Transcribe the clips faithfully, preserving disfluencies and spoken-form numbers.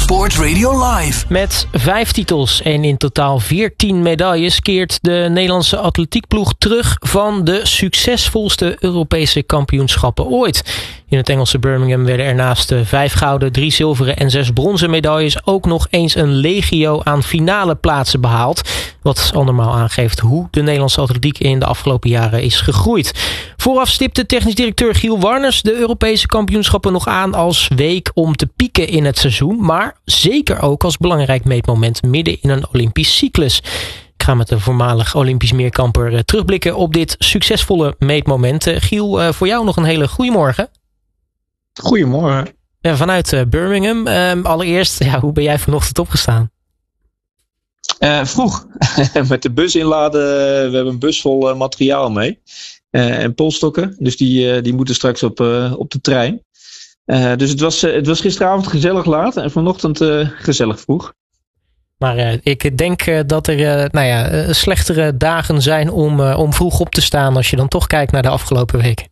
Sport Radio Live. Met vijf titels en in totaal veertien medailles keert de Nederlandse atletiekploeg terug van de succesvolste Europese kampioenschappen ooit. In het Engelse Birmingham werden er naast de vijf gouden, drie zilveren en zes bronzen medailles ook nog eens een legio aan finale plaatsen behaald. Wat andermaal aangeeft hoe de Nederlandse atletiek in de afgelopen jaren is gegroeid. Vooraf stipte technisch directeur Giel Warners de Europese kampioenschappen nog aan als week om te pieken in het seizoen. Maar zeker ook als belangrijk meetmoment midden in een Olympisch cyclus. Ik ga met de voormalig Olympisch meerkamper terugblikken op dit succesvolle meetmoment. Giel, voor jou nog een hele goede morgen. Goedemorgen. Ja, vanuit uh, Birmingham. Um, allereerst, ja, hoe ben jij vanochtend opgestaan? Uh, vroeg. Met de bus inladen. We hebben een bus vol uh, materiaal mee. Uh, en polstokken. Dus die, uh, die moeten straks op, uh, op de trein. Uh, dus het was, uh, het was gisteravond gezellig laat. En vanochtend uh, gezellig vroeg. Maar uh, ik denk uh, dat er uh, nou ja, uh, slechtere dagen zijn om, uh, om vroeg op te staan. Als je dan toch kijkt naar de afgelopen weken.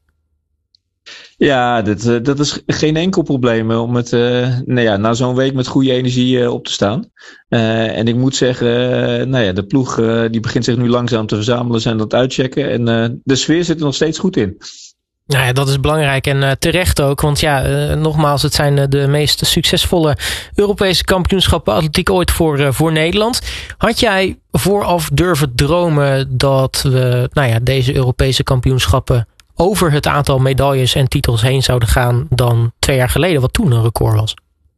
Ja, dat, uh, dat is geen enkel probleem om met, uh, nou ja, na zo'n week met goede energie uh, op te staan. Uh, en ik moet zeggen, uh, nou ja, de ploeg uh, die begint zich nu langzaam te verzamelen, zijn aan het uitchecken. En uh, de sfeer zit er nog steeds goed in. Nou ja, dat is belangrijk en uh, terecht ook. Want ja, uh, nogmaals, het zijn uh, de meest succesvolle Europese kampioenschappen atletiek ooit voor, uh, voor Nederland. Had jij vooraf durven dromen dat we nou ja, deze Europese kampioenschappen over het aantal medailles en titels heen zouden gaan dan twee jaar geleden, wat toen een record was?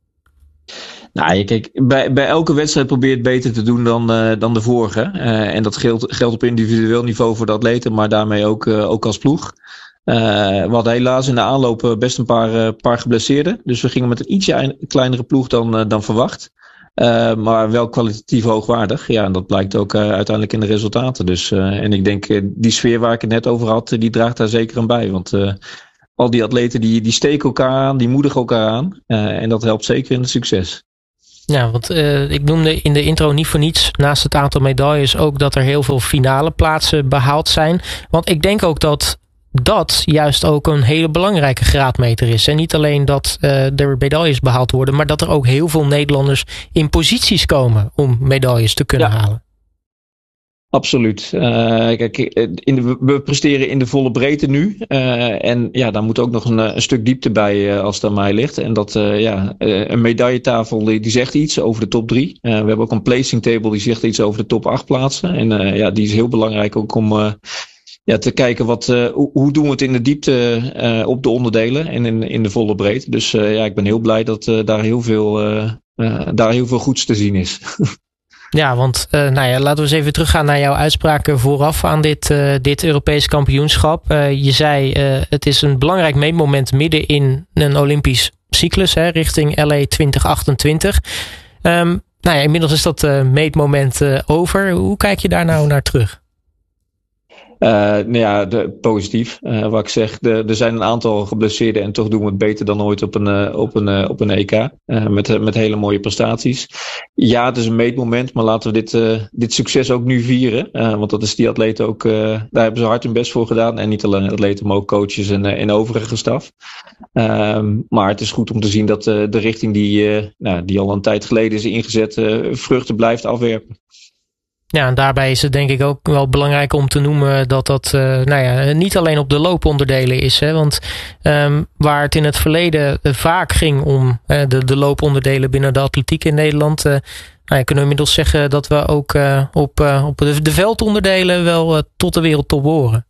Nou, kijk, bij, bij elke wedstrijd probeer je het beter te doen dan, uh, dan de vorige. Uh, en dat geldt, geldt op individueel niveau voor de atleten, maar daarmee ook, uh, ook als ploeg. Uh, we hadden helaas in de aanloop best een paar, uh, paar geblesseerden. Dus we gingen met een ietsje kleinere ploeg dan, uh, dan verwacht. Uh, maar wel kwalitatief hoogwaardig. Ja, en dat blijkt ook uh, uiteindelijk in de resultaten. Dus, uh, en ik denk, uh, die sfeer waar ik het net over had, die draagt daar zeker aan bij. Want uh, al die atleten die, die steken elkaar aan, die moedigen elkaar aan. Uh, en dat helpt zeker in het succes. Ja, want uh, ik noemde in de intro niet voor niets, naast het aantal medailles, ook dat er heel veel finale plaatsen behaald zijn. Want ik denk ook dat dat juist ook een hele belangrijke graadmeter is. En niet alleen dat uh, er medailles behaald worden, maar dat er ook heel veel Nederlanders in posities komen om medailles te kunnen ja. halen. Absoluut. Uh, kijk, in de, we presteren in de volle breedte nu. Uh, en ja, daar moet ook nog een, een stuk diepte bij uh, als het aan mij ligt. En dat, uh, ja, uh, een medailletafel die, die zegt iets over de top drie. Uh, we hebben ook een placing table die zegt iets over de top acht plaatsen. En uh, ja, die is heel belangrijk ook om Uh, Ja, te kijken wat, uh, hoe, hoe doen we het in de diepte uh, op de onderdelen en in, in de volle breedte. Dus uh, ja, ik ben heel blij dat uh, daar, heel veel, uh, uh, daar heel veel goeds te zien is. Ja, want uh, nou ja, laten we eens even teruggaan naar jouw uitspraken vooraf aan dit, uh, dit Europees kampioenschap. Uh, je zei, uh, het is een belangrijk meetmoment midden in een Olympisch cyclus, hè, richting L A twintig achtentwintig. Um, nou ja, inmiddels is dat uh, meetmoment uh, over. Hoe kijk je daar nou naar terug? Uh, nou ja, de, positief. Uh, wat ik zeg, de, er zijn een aantal geblesseerden en toch doen we het beter dan ooit op een, uh, op een, uh, op een E K. Uh, met, met hele mooie prestaties. Ja, het is een meetmoment, maar laten we dit, uh, dit succes ook nu vieren. Uh, want dat is die atleten ook, uh, daar hebben ze hard hun best voor gedaan. En niet alleen atleten, maar ook coaches en, uh, en overige staf. Uh, maar het is goed om te zien dat uh, de richting die, uh, nou, die al een tijd geleden is ingezet, uh, vruchten blijft afwerpen. Ja, en daarbij is het denk ik ook wel belangrijk om te noemen dat dat uh, nou ja, niet alleen op de looponderdelen is. Hè, want um, waar het in het verleden uh, vaak ging om uh, de, de looponderdelen binnen de atletiek in Nederland, Uh, nou ja, kunnen we inmiddels zeggen dat we ook uh, op, uh, op de, de veldonderdelen wel uh, tot de wereldtop behoren.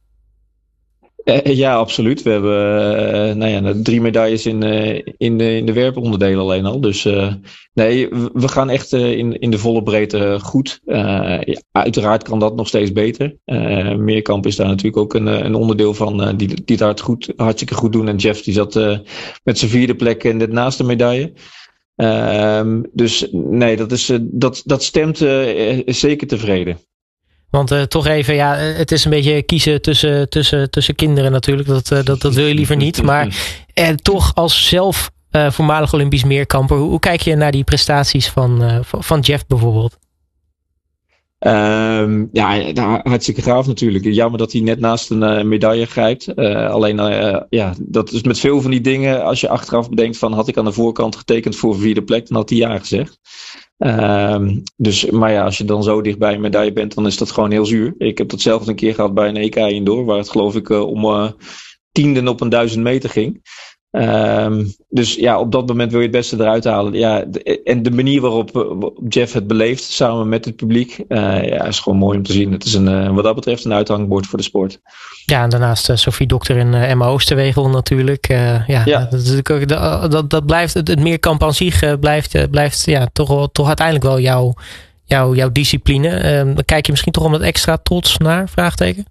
Ja, absoluut. We hebben uh, nou ja, drie medailles in, uh, in, de, in de werponderdelen alleen al. Dus uh, nee, we gaan echt uh, in, in de volle breedte goed. Uh, ja, uiteraard kan dat nog steeds beter. Uh, Meerkamp is daar natuurlijk ook een, een onderdeel van uh, die, die het hard goed, hartstikke goed doen. En Jeff die zat uh, met zijn vierde plek in de naaste medaille. Uh, dus nee, dat, is, uh, dat, dat stemt uh, zeker tevreden. Want uh, toch even, ja, het is een beetje kiezen tussen, tussen, tussen kinderen natuurlijk. Dat, uh, dat, dat wil je liever niet. Maar uh, toch als zelf uh, voormalig Olympisch meerkamper, hoe, hoe kijk je naar die prestaties van, uh, van Jeff bijvoorbeeld? Um, ja, nou, hartstikke gaaf natuurlijk. Jammer dat hij net naast een uh, medaille grijpt. Uh, alleen, uh, ja, dat is met veel van die dingen. Als je achteraf bedenkt van, had ik aan de voorkant getekend voor een vierde plek, dan had hij ja gezegd. Um, dus, maar ja, als je dan zo dicht bij een medaille bent, dan is dat gewoon heel zuur. Ik heb dat zelf een keer gehad bij een E K indoor, waar het geloof ik uh, om uh, tienden op een duizend meter ging. Um, dus ja, op dat moment wil je het beste eruit halen. Ja, de, en de manier waarop uh, Jeff het beleeft, samen met het publiek, uh, ja, is gewoon mooi om te zien. Het is een, uh, wat dat betreft een uithangbord voor de sport. Ja, en daarnaast uh, Sophie Dokter en uh, Emma Oosterwegel natuurlijk. Uh, ja, ja. Dat, is ook, dat, dat, dat blijft, het, het meerkamp aan zich uh, blijft, uh, blijft ja, toch, toch uiteindelijk wel jouw, jouw, jouw discipline. Uh, dan kijk je misschien toch om dat extra trots naar, vraagteken?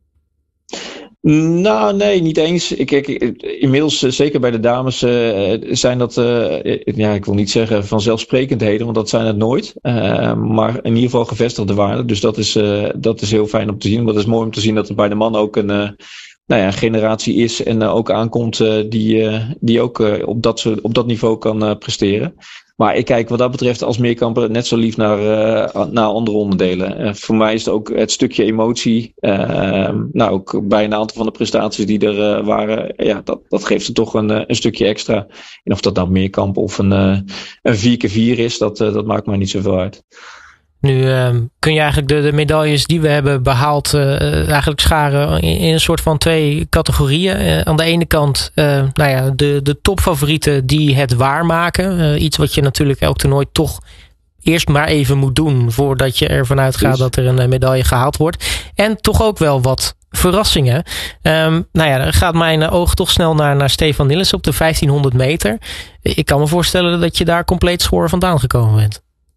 Nou, nee, niet eens. Ik, ik, inmiddels, zeker bij de dames, uh, zijn dat, uh, ja, ik wil niet zeggen vanzelfsprekendheden, want dat zijn het nooit. Uh, maar in ieder geval gevestigde waarden. Dus dat is, uh, dat is heel fijn om te zien. Maar het is mooi om te zien dat er bij de man ook een, uh, nou ja, generatie is en uh, ook aankomt uh, die, uh, die ook uh, op, dat, op dat niveau kan uh, presteren. Maar ik kijk wat dat betreft als meerkamper net zo lief naar, uh, naar andere onderdelen. Uh, voor mij is het ook het stukje emotie. Uh, nou, ook bij een aantal van de prestaties die er uh, waren. Ja, dat, dat geeft er toch een, een stukje extra. En of dat nou meerkamp of een, uh, een vier keer vier is, dat, uh, dat maakt mij niet zoveel uit. Nu uh, kun je eigenlijk de, de medailles die we hebben behaald uh, eigenlijk scharen in, in een soort van twee categorieën. Uh, aan de ene kant uh, nou ja, de, de topfavorieten die het waarmaken. Uh, iets wat je natuurlijk elk toernooi toch eerst maar even moet doen voordat je ervan uitgaat dus dat er een medaille gehaald wordt. En toch ook wel wat verrassingen. Um, nou ja, dan gaat mijn oog toch snel naar, naar Stefan Nilles op de vijftienhonderd meter. Ik kan me voorstellen dat je daar compleet schoor vandaan gekomen bent.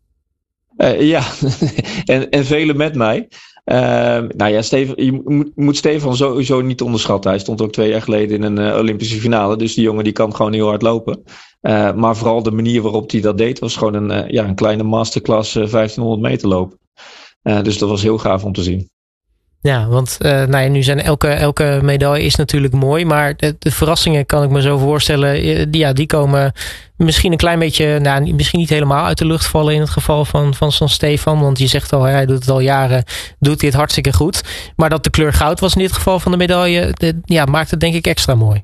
Uh, ja, en, en velen met mij. Uh, nou ja, Stefan, je moet, moet Stefan sowieso niet onderschatten. Hij stond ook twee jaar geleden in een uh, Olympische finale. Dus die jongen die kan gewoon heel hard lopen. Uh, maar vooral de manier waarop hij dat deed was gewoon een, uh, ja, een kleine masterclass uh, vijftienhonderd meter lopen. Uh, dus dat was heel gaaf om te zien. Ja, want uh, nou ja, nu zijn elke, elke medaille is natuurlijk mooi. Maar de, de verrassingen kan ik me zo voorstellen. Die, ja, die komen misschien een klein beetje, nou, misschien niet helemaal uit de lucht vallen in het geval van, van San Stefan. Want je zegt al, hij doet het al jaren, doet hij het hartstikke goed. Maar dat de kleur goud was in dit geval van de medaille, de, ja, maakt het denk ik extra mooi.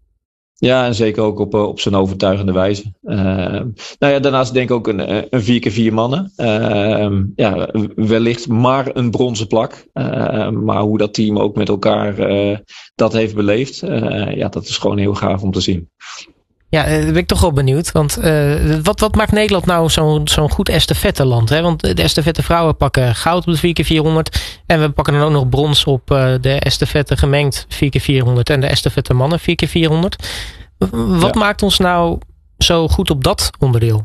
Ja, en zeker ook op, op zijn overtuigende wijze. Uh, nou ja, daarnaast denk ik ook een, een vier keer vier mannen. Uh, ja, wellicht maar een bronzen plak. Uh, maar hoe dat team ook met elkaar uh, dat heeft beleefd. Uh, ja, dat is gewoon heel gaaf om te zien. Ja, daar ben ik toch wel benieuwd. Want uh, wat, wat maakt Nederland nou zo'n, zo'n goed estafetteland? Hè? Want de estafette vrouwen pakken goud op de vier keer vierhonderd. En we pakken dan ook nog brons op uh, de estafette gemengd vier keer vierhonderd. En de estafette mannen vier keer vierhonderd. Wat ja. maakt ons nou zo goed op dat onderdeel?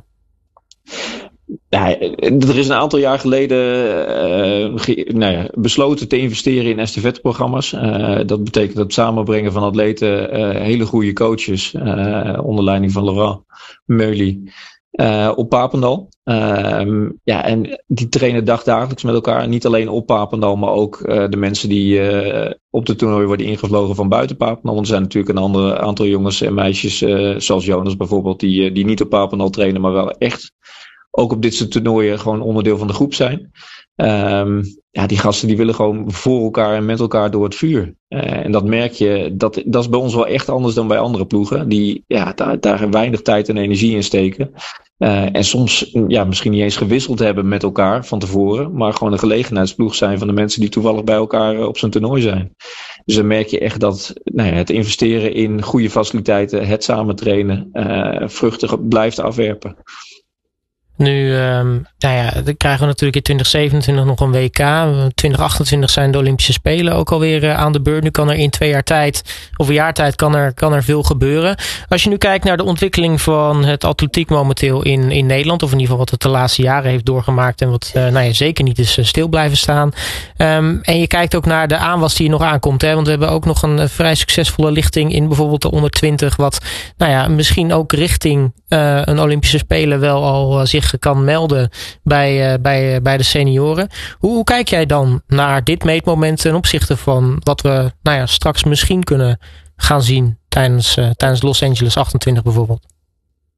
Ja, er is een aantal jaar geleden uh, ge, nou ja, besloten te investeren in estafetteprogramma's. Uh, dat betekent het samenbrengen van atleten, uh, hele goede coaches, uh, onder leiding van Laurent Meuly, uh, op Papendal. Uh, ja, en die trainen dagdagelijks met elkaar. Niet alleen op Papendal, maar ook uh, de mensen die uh, op de toernooi worden ingevlogen van buiten Papendal. Want er zijn natuurlijk een ander aantal jongens en meisjes, uh, zoals Jonas bijvoorbeeld, die, die niet op Papendal trainen, maar wel echt ook op dit soort toernooien gewoon onderdeel van de groep zijn. Um, ja, die gasten die willen gewoon voor elkaar en met elkaar door het vuur. Uh, en dat merk je, dat, dat is bij ons wel echt anders dan bij andere ploegen. Die ja, daar, daar weinig tijd en energie in steken. Uh, en soms ja, misschien niet eens gewisseld hebben met elkaar van tevoren. Maar gewoon een gelegenheidsploeg zijn van de mensen die toevallig bij elkaar op zo'n toernooi zijn. Dus dan merk je echt dat nou ja, het investeren in goede faciliteiten, het samen trainen, uh, vruchten blijft afwerpen. Nu, um, nou ja, dan krijgen we natuurlijk in twintig zevenentwintig nog een W K. twintig achtentwintig zijn de Olympische Spelen ook alweer uh, aan de beurt. Nu kan er in twee jaar tijd, of een jaar tijd, kan er, kan er veel gebeuren. Als je nu kijkt naar de ontwikkeling van het atletiek momenteel in, in Nederland, of in ieder geval wat het de laatste jaren heeft doorgemaakt en wat uh, nou ja, zeker niet is uh, stil blijven staan. Um, en je kijkt ook naar de aanwas die er nog aankomt. Hè, want we hebben ook nog een uh, vrij succesvolle lichting in bijvoorbeeld de onder twintig, wat nou ja, misschien ook richting uh, een Olympische Spelen wel al uh, zich kan melden bij, uh, bij, uh, bij de senioren. Hoe, hoe kijk jij dan naar dit meetmoment ten opzichte van wat we nou ja, straks misschien kunnen gaan zien tijdens, uh, tijdens Los Angeles achtentwintig bijvoorbeeld?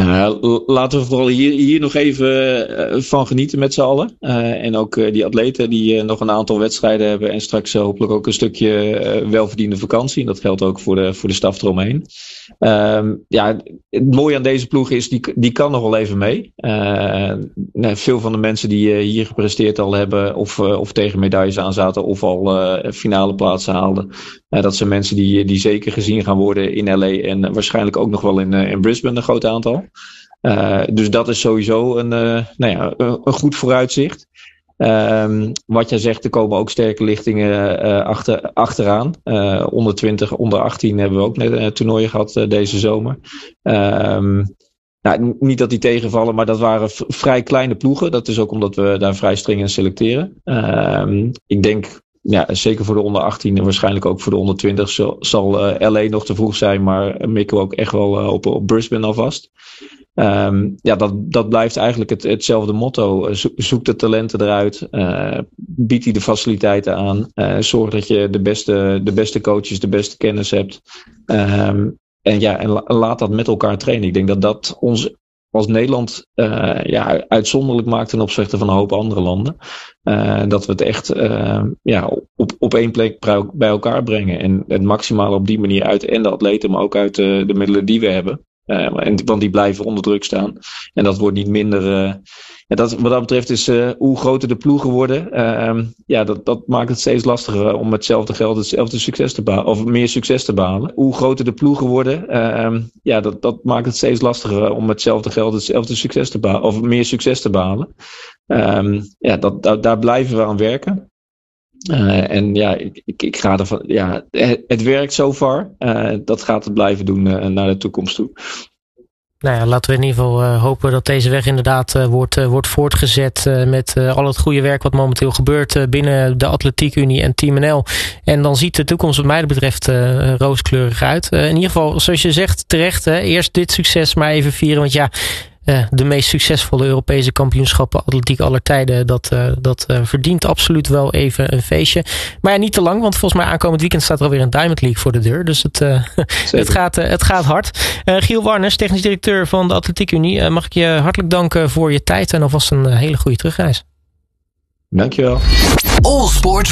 Nou, laten we vooral hier, hier nog even uh, van genieten met z'n allen. Uh, en ook uh, die atleten die uh, nog een aantal wedstrijden hebben. En straks uh, hopelijk ook een stukje uh, welverdiende vakantie. En dat geldt ook voor de, voor de staf eromheen. Um, ja, het mooie aan deze ploeg is, die, die kan nog wel even mee. Uh, nou, veel van de mensen die uh, hier gepresteerd al hebben. Of, uh, of tegen medailles aan zaten. Of al uh, finale plaatsen haalden. Uh, dat zijn mensen die, die zeker gezien gaan worden in L A. En uh, waarschijnlijk ook nog wel in, uh, in Brisbane een groot aantal. Uh, dus dat is sowieso een, uh, nou ja, een, een goed vooruitzicht. Um, wat jij zegt, er komen ook sterke lichtingen uh, achter, achteraan. Uh, onder twintig, onder achttien hebben we ook net uh, toernooien gehad uh, deze zomer. Um, nou, niet dat die tegenvallen, maar dat waren v- vrij kleine ploegen. Dat is ook omdat we daar vrij streng in selecteren. Um, ik denk, ja, zeker voor de onder achttien en waarschijnlijk ook voor de onder twintig zal, zal uh, L A nog te vroeg zijn. Maar mikken we ook echt wel uh, op, op Brisbane alvast. Um, ja, dat, dat blijft eigenlijk het, hetzelfde motto. Zo, zoek de talenten eruit. Uh, bied die de faciliteiten aan. Uh, zorg dat je de beste, de beste coaches, de beste kennis hebt. Um, en ja, en la, laat dat met elkaar trainen. Ik denk dat dat ons als Nederland uh, ja, uitzonderlijk maakt ten opzichte van een hoop andere landen. Uh, dat we het echt uh, ja, op, op één plek bij elkaar brengen. En het maximale op die manier uit en de atleten, maar ook uit uh, de middelen die we hebben. Uh, en, want die blijven onder druk staan. En dat wordt niet minder. Uh, ja, dat, wat dat betreft is uh, hoe groter de ploegen worden. Uh, ja, dat, dat maakt het steeds lastiger om hetzelfde geld hetzelfde succes te behalen. Of meer succes te behalen. Hoe groter de ploegen worden. Uh, ja, dat, dat maakt het steeds lastiger om hetzelfde geld hetzelfde succes te behalen. Of meer succes te behalen. Uh, ja, dat, dat, daar blijven we aan werken. Uh, en ja, ik, ik, ik ga ervan. Ja, het, het werkt so far. Uh, dat gaat het blijven doen uh, naar de toekomst toe. Nou ja, laten we in ieder geval uh, hopen dat deze weg inderdaad uh, wordt, uh, wordt voortgezet uh, met uh, al het goede werk wat momenteel gebeurt uh, binnen de Atletiek Unie en Team N L. En dan ziet de toekomst wat mij betreft uh, rooskleurig uit. Uh, in ieder geval, zoals je zegt, terecht, hè, eerst dit succes maar even vieren, want ja, Uh, de meest succesvolle Europese kampioenschappen atletiek aller tijden. Dat, uh, dat uh, verdient absoluut wel even een feestje. Maar ja, niet te lang, want volgens mij aankomend weekend staat er alweer een Diamond League voor de deur. Dus het, uh, het, gaat, uh, het gaat hard. Uh, Giel Warners, technisch directeur van de Atletiek Unie. Uh, mag ik je hartelijk danken voor je tijd en alvast een uh, hele goede terugreis. Dankjewel. All Sport